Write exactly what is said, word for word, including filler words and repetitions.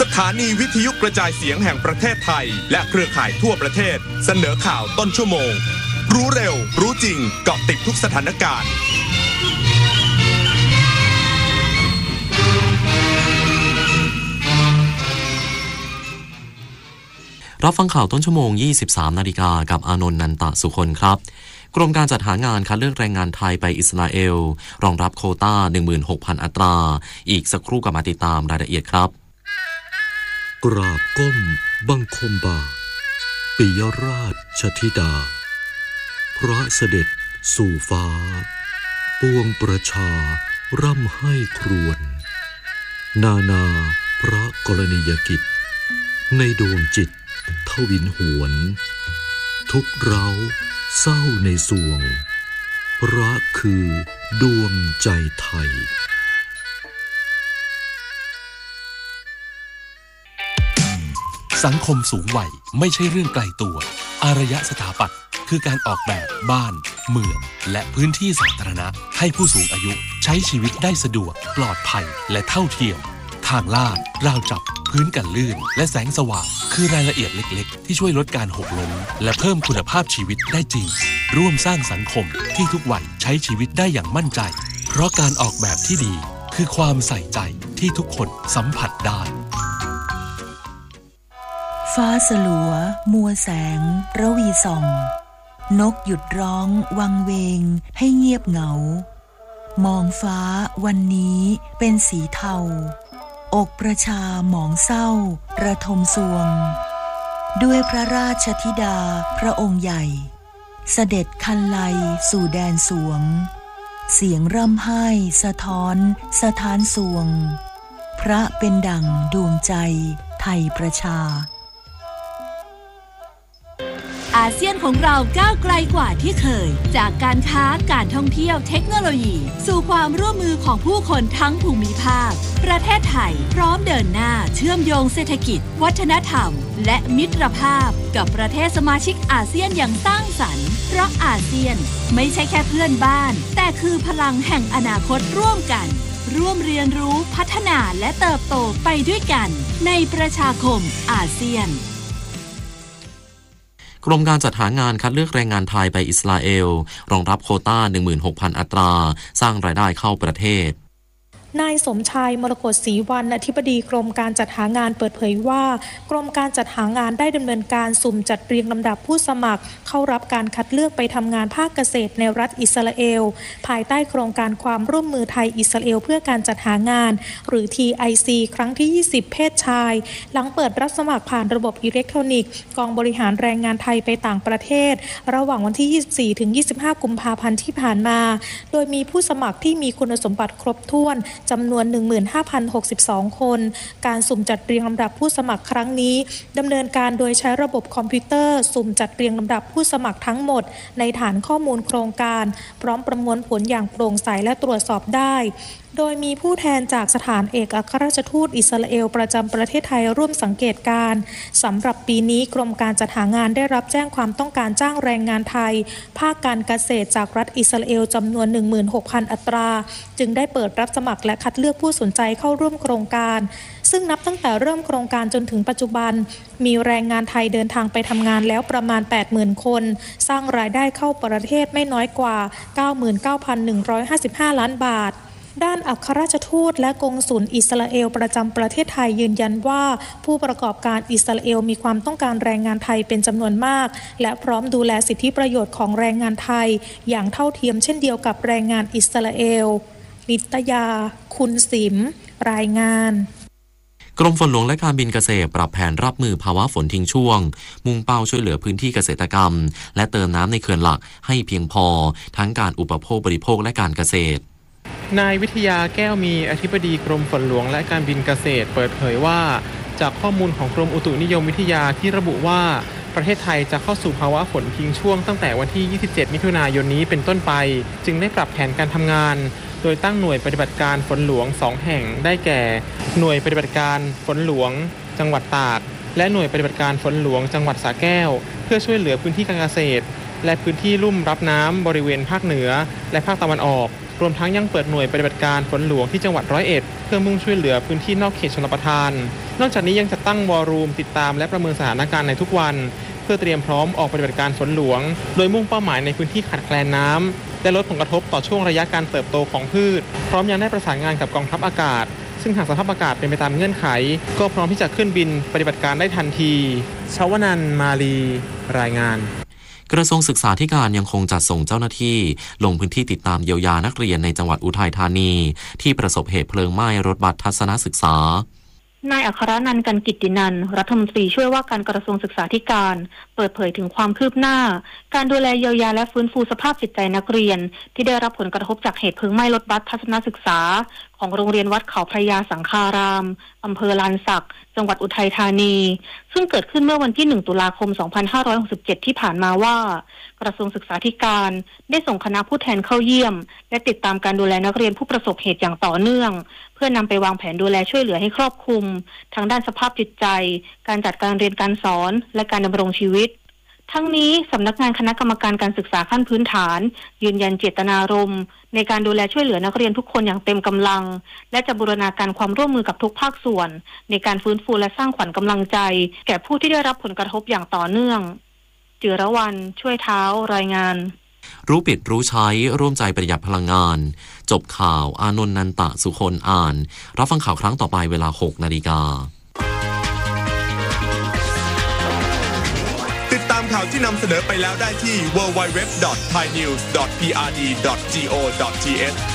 ถานีวิทยุกระจายเสียงแห่งประเทศไทยและเครือข่ายทั่วประเทศเสนอข่าวต้นชั่วโมงรู้เร็วรู้จริงเกาะติดทุกสถานการณ์รับฟังข่าวต้นชั่วโมง ยี่สิบสาม นาฬิกากับอานนท์ นันตะสุคนครับกรมการจัดหางานคัดเลือกแรงงานไทยไปอิสราเอลรองรับโควต้า หนึ่งหมื่นหกพัน อัตราอีกสักครู่กลับมาติดตามรายละเอียดครับกราบก้มบังคมบาทปิยราชธิดาพระเสด็จสู่ฟ้าปวงประชาร่ำให้ครวญนานาพระกรณียกิจในดวงจิตทวินหวนทุกเร้าเศร้าในสวงพระคือดวงใจไทยสังคมสูงวัยไม่ใช่เรื่องไกลตัวอารยสถาปัตย์คือการออกแบบบ้านเมืองและพื้นที่สาธารณะให้ผู้สูงอายุใช้ชีวิตได้สะดวกปลอดภัยและเท่าเทียมทางลาดราวจับพื้นกันลื่นและแสงสว่างคือรายละเอียดเล็กๆที่ช่วยลดการหกล้มและเพิ่มคุณภาพชีวิตได้จริงร่วมสร้างสังคมที่ทุกวัยใช้ชีวิตได้อย่างมั่นใจเพราะการออกแบบที่ดีคือความใส่ใจที่ทุกคนสัมผัสได้ฟ้าสลัวมัวแสงระวีส่องนกหยุดร้องวังเวงให้เงียบเหงามองฟ้าวันนี้เป็นสีเทาอกประชาหมองเศร้าระทมสวงด้วยพระราชธิดาพระองค์ใหญ่เสด็จคันไลสู่แดนสวงเสียงร่ำไห้สะท้อนสถานสวงพระเป็นดั่งดวงใจไทยประชาอาเซียนของเราก้าวไกลกว่าที่เคยจากการค้าการท่องเที่ยวเทคโนโลยีสู่ความร่วมมือของผู้คนทั้งภูมิภาคประเทศไทยพร้อมเดินหน้าเชื่อมโยงเศรษฐกิจวัฒนธรรมและมิตรภาพกับประเทศสมาชิกอาเซียนอย่างสร้างสรรค์เพราะอาเซียนไม่ใช่แค่เพื่อนบ้านแต่คือพลังแห่งอนาคตร่วมกันร่วมเรียนรู้พัฒนาและเติบโตไปด้วยกันในประชาคมอาเซียนกรมการจัดหางานคัดเลือกแรงงานไทยไปอิสราเอลรองรับโควต้า หนึ่งหมื่นหกพัน อัตราสร้างรายได้เข้าประเทศนายสมชายมรกตศรีวรรณอธิบดีกรมการจัดหางานเปิดเผยว่ากรมการจัดหางานได้ดำเนินการสุ่มจัดเรียงลำดับผู้สมัครเข้ารับการคัดเลือกไปทำงานภาคเกษตรในรัฐอิสราเอลภายใต้โครงการความร่วมมือไทยอิสราเอลเพื่อการจัดหางานหรือ ที ไอ ซี ครั้งที่ยี่สิบเพศชายหลังเปิดรับสมัครผ่านระบบอิเล็กทรอนิกส์กองบริหารแรงงานไทยไปต่างประเทศระหว่างวันที่ยี่สิบสี่ถึงยี่สิบห้ากุมภาพันธ์ที่ผ่านมาโดยมีผู้สมัครที่มีคุณสมบัติครบถ้วนจำนวน หนึ่งหมื่นห้าพันหกสิบสอง คนการสุ่มจัดเรียงลำดับผู้สมัครครั้งนี้ดำเนินการโดยใช้ระบบคอมพิวเตอร์สุ่มจัดเรียงลำดับผู้สมัครทั้งหมดในฐานข้อมูลโครงการพร้อมประมวลผลอย่างโปร่งใสและตรวจสอบได้โดยมีผู้แทนจากสถานเอกอัครราชทูตอิสราเอลประจำประเทศไทยร่วมสังเกตการสำหรับปีนี้กรมการจัดหางานได้รับแจ้งความต้องการจ้างแรงงานไทยภาคการเกษตรจากรัฐอิสราเอลจำนวน หนึ่งหมื่นหกพัน อัตราจึงได้เปิดรับสมัครและคัดเลือกผู้สนใจเข้าร่วมโครงการซึ่งนับตั้งแต่เริ่มโครงการจนถึงปัจจุบันมีแรงงานไทยเดินทางไปทำงานแล้วประมาณ แปดหมื่น คนสร้างรายได้เข้าประเทศไม่น้อยกว่า เก้าหมื่นเก้าพันหนึ่งร้อยห้าสิบห้า ล้านบาทด้านอัครราชทูตและกงสุลอิสราเอลประจำประเทศไทยยืนยันว่าผู้ประกอบการอิสราเอลมีความต้องการแรงงานไทยเป็นจำนวนมากและพร้อมดูแลสิทธิประโยชน์ของแรงงานไทยอย่างเท่าเทียมเช่นเดียวกับแรงงานอิสราเอลนิตยาคุณสิมรายงานกรมฝนหลวงและการบินเกษตรปรับแผนรับมือภาวะฝนทิ้งช่วงมุ่งเป้าช่วยเหลือพื้นที่เกษตรกรรมและเติมน้ำในเขื่อนหลักให้เพียงพอทั้งการอุปโภคบริโภคและการเกษตรนายวิทยาแก้วมีอธิบดีกรมฝนหลวงและการบินเกษตรเปิดเผยว่าจากข้อมูลของกรมอุตุนิยมวิทยาที่ระบุว่าประเทศไทยจะเข้าสู่ภาวะฝนทิ้งช่วงตั้งแต่วันที่ยี่สิบเจ็ดมิถุนายนนี้เป็นต้นไปจึงได้ปรับแผนการทำงานโดยตั้งหน่วยปฏิบัติการฝนหลวงสองแห่งได้แก่หน่วยปฏิบัติการฝนหลวงจังหวัดตากและหน่วยปฏิบัติการฝนหลวงจังหวัดสระแก้วเพื่อช่วยเหลือพื้นที่การเกษตรและพื้นที่ลุ่มรับน้ำบริเวณภาคเหนือและภาคตะวันออกรวมทั้งยังเปิดหน่วยปฏิบัติการฝนหลวงที่จังหวัดร้อยเอ็ดเพื่อมุ่งช่วยเหลือพื้นที่นอกเขตชลประทานนอกจากนี้ยังจะตั้งวอลลุ่มติดตามและประเมินสถานการณ์ในทุกวันเพื่อเตรียมพร้อมออกปฏิบัติการฝนหลวงโดยมุ่งเป้าหมายในพื้นที่ขาดแคลนน้ำและลดผลกระทบต่อช่วงระยะการเติบโตของพืชพร้อมยังได้ประสานงานกับกองทัพอากาศซึ่งหากสภาพอากาศเป็นไปตามเงื่อนไขก็พร้อมที่จะขึ้นบินปฏิบัติการได้ทันทีชวนันท์มาลีรายงานกระทรวงศึกษาธิการยังคงจัดส่งเจ้าหน้าที่ลงพื้นที่ติดตามเยียวยานักเรียนในจังหวัดอุทัยธานีที่ประสบเหตุเพลิงไหม้รถบัสทัศนศึกษานายอัครนันท์กันกิตตินันท์รัฐมนตรีช่วยว่าการกระทรวงศึกษาธิการเปิดเผยถึงความคืบหน้าการดูแลเยียวยาและฟื้นฟูสภาพจิตใจนักเรียนที่ได้รับผลกระทบจากเหตุเพลิงไหม้รถบัสทัศนศึกษาของโรงเรียนวัดเขาพระยาสังฆารามอำเภอลานสักจังหวัดอุทัยธานีซึ่งเกิดขึ้นเมื่อวันที่หนึ่งตุลาคมสองพันห้าร้อยหกสิบเจ็ดที่ผ่านมาว่ากระทรวงศึกษาธิการได้ส่งคณะผู้แทนเข้าเยี่ยมและติดตามการดูแลนักเรียนผู้ประสบเหตุอย่างต่อเนื่องเพื่อนำไปวางแผนดูแลช่วยเหลือให้ครอบคลุมทั้งด้านสภาพจิตใจการจัดการเรียนการสอนและการดำรงชีวิตทั้งนี้สำนักงานคณะกรรมการการศึกษาขั้นพื้นฐานยืนยันเจตนารมณ์ในการดูแลช่วยเหลือนักเรียนทุกคนอย่างเต็มกำลังและจะบูรณาการความร่วมมือกับทุกภาคส่วนในการฟื้นฟูและสร้างขวัญกำลังใจแก่ผู้ที่ได้รับผลกระทบอย่างต่อเนื่องจิรวรรณช่วยเท้ารายงานรู้ปิดรู้ใช้ร่วมใจประหยัดพลังงานจบข่าวอานนท์นันตะสุคนอ่านรับฟังข่าวครั้งต่อไปเวลา หกนาฬิกาติดตามข่าวที่นำเสนอไปแล้วได้ที่ ดับเบิลยู ดับเบิลยู ดับเบิลยู ดอท ไทยนิวส์ ดอท พี อาร์ ดี ดอท จี โอ ดอท ที เอช